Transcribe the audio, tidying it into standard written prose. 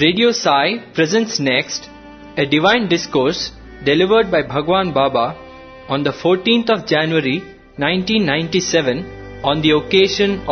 Radio Sai presents next a divine discourse delivered by Bhagwan Baba on the 14th of January 1997 on the occasion